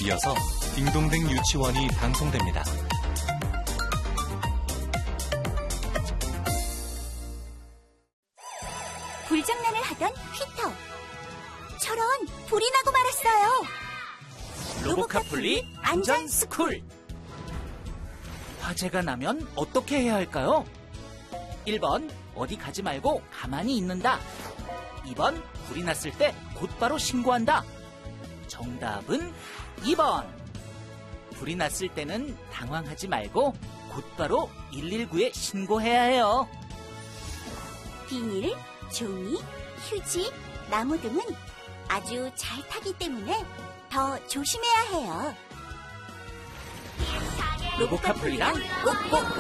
이어서 딩동댕 유치원이 방송됩니다. 불장난을 하던 휘터. 저런, 불이 나고 말았어요. 로보카폴리 안전스쿨. 화재가 나면 어떻게 해야 할까요? 1번, 어디 가지 말고 가만히 있는다. 2번, 불이 났을 때 곧바로 신고한다. 정답은 2번. 불이 났을 때는 당황하지 말고 곧바로 119에 신고해야 해요. 비닐, 종이, 휴지, 나무 등은 아주 잘 타기 때문에 더 조심해야 해요. 로보카폴리랑 꼭꼭